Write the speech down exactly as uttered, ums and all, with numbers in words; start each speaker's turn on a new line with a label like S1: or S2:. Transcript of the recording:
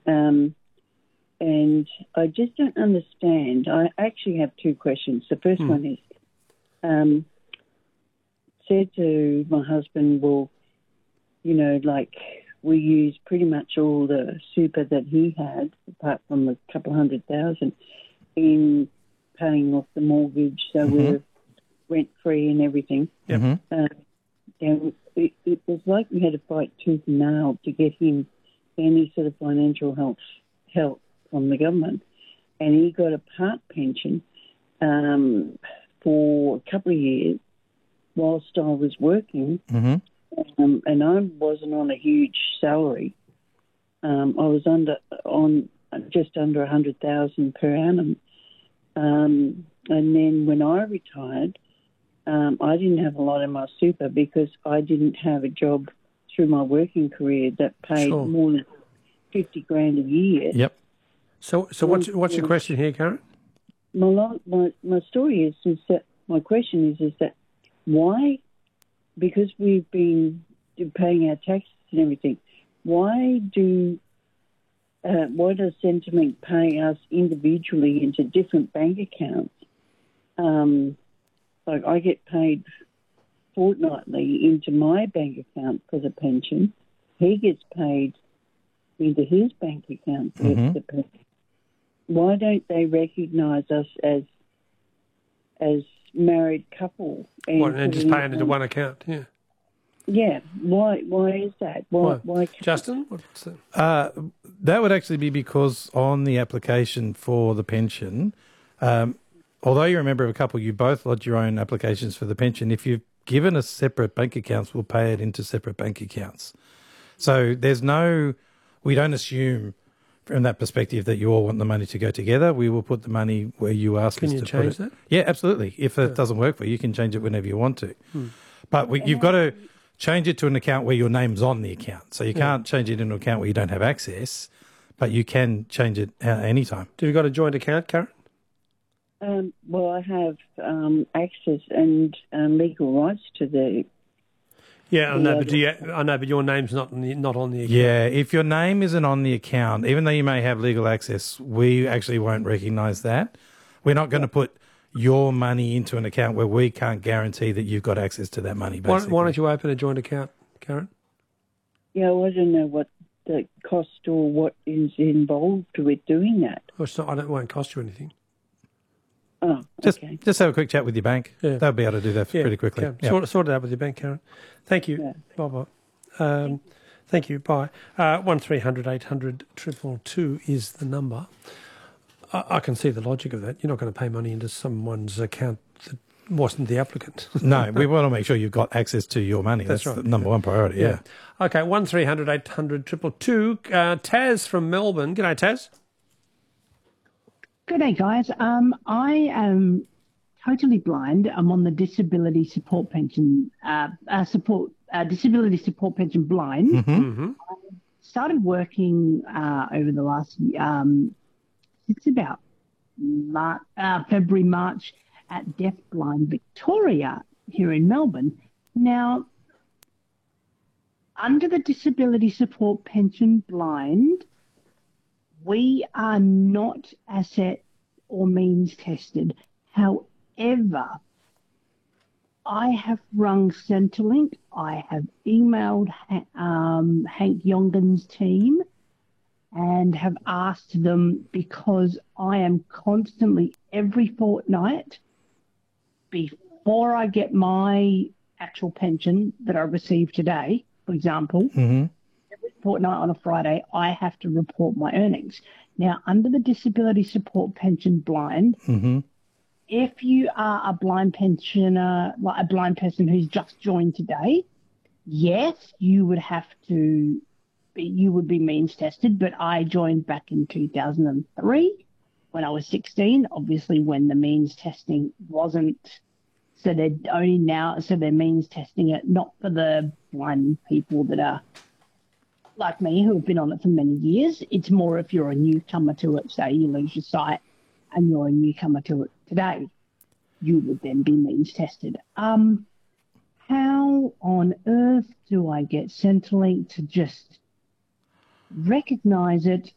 S1: Um, and I just don't understand. I actually have two questions. The first
S2: Hmm.
S1: one is, um, said to my husband, well, you know, like we use pretty much all the super that he had, apart from a couple of hundred thousand, in paying off the mortgage, so
S3: Mm-hmm.
S1: we're rent-free and everything.
S2: Yep.
S3: Mm-hmm.
S1: Uh, and it, it was like we had to fight tooth and nail to get him any sort of financial help, help from the government. And he got a part pension um, for a couple of years whilst I was working,
S3: Mm-hmm.
S1: um, and I wasn't on a huge salary. Um, I was under on just under a hundred thousand per annum. Um, and then when I retired, um, I didn't have a lot in my super because I didn't have a job through my working career that paid
S2: Sure.
S1: more than fifty grand a year.
S3: Yep.
S2: So, so what's what's your question here, Karen?
S1: My, lo- my my story is is that my question is is that why, because we've been paying our taxes and everything, why do uh, why does Centrelink pay us individually into different bank accounts? Um, like I get paid fortnightly into my bank account for the pension. He gets paid into his bank account for
S3: Mhm.
S1: the pension. Why don't they recognise us as as married couple? And,
S2: What, and just
S1: put
S2: pay it into one account? Yeah.
S1: Yeah. Why? Why is that? Why?
S2: Why?
S1: Why? can't-
S2: Justin, what's that?
S3: Uh, that would actually be because on the application for the pension, um, although you're a member of a couple, you both lodge your own applications for the pension. If you've given us separate bank accounts, we'll pay it into separate bank accounts. So there's no, we don't assume from that perspective that you all want the money to go together. We will put the money where you ask
S2: Can
S3: us
S2: you
S3: to
S2: change
S3: put it.
S2: that?
S3: Yeah, absolutely. If it
S2: Yeah.
S3: doesn't work for you, you can change it whenever you want to.
S2: Hmm.
S3: But we, you've got to change it to an account where your name's on the account. So you
S2: Yeah.
S3: can't change it into an account where you don't have access, but you can change it uh, anytime.
S2: Do you got a joint account, Karen?
S1: Um, well, I have um, access and um, legal rights to the.
S2: Yeah, I
S1: Yeah.
S2: know, but do you, I know, but your name's not on the, not on the account.
S3: Yeah, if your name isn't on the account, even though you may have legal access, we actually won't recognise that. We're not going to put your money into an account where we can't guarantee that you've got access to that money,
S2: Why,
S3: basically.
S2: why don't you open a joint account, Karen?
S1: Yeah, well, I don't know what the cost or what is involved with doing that.
S2: Well, it's not, I don't, it won't cost you anything.
S1: Oh,
S3: Just,
S1: okay.
S3: just have a quick chat with your bank.
S2: Yeah.
S3: They'll be able to do that
S2: Yeah,
S3: pretty quickly.
S2: Karen,
S3: Yep.
S2: sort, sort it out with your bank, Karen. Thank you.
S1: Yeah.
S2: Bye-bye. Um, thank you. Bye. Uh, one three hundred eight hundred triple two is the number. I, I can see the logic of that. You're not going to pay money into someone's account that wasn't the applicant.
S3: No, we want to make sure you've got access to your money.
S2: That's
S3: That's,
S2: right.
S3: the number one priority, yeah.
S2: Okay, one three hundred eight hundred triple two. Uh, Taz from Melbourne. G'day, Taz.
S4: Good day, guys. Um, I am totally blind. I'm on the disability support pension, uh, uh, support uh, disability support pension blind.
S3: Mm-hmm.
S2: Mm-hmm.
S4: Started working uh, over the last um, it's about Mar- uh, February, March at Deafblind Victoria here in Melbourne. Now, under the disability support pension blind, we are not asset or means tested. However, I have rung Centrelink. I have emailed um, Hank Yongan's team and have asked them, because I am constantly, every fortnight, before I get my actual pension that I received today, for example,
S3: Mm-hmm.
S4: every fortnight on a Friday, I have to report my earnings. Now, under the disability support pension blind,
S3: Mm-hmm.
S4: if you are a blind pensioner, like a blind person who's just joined today, yes, you would have to, you would be means tested, but I joined back in two thousand three when I was sixteen, obviously when the means testing wasn't, so they're only now, so they're means testing it, not for the blind people that are like me who have been on it for many years. It's more if you're a newcomer to it, say you lose your sight and you're a newcomer to it today, you would then be means tested. Um, how on earth do I get Centrelink to just recognise it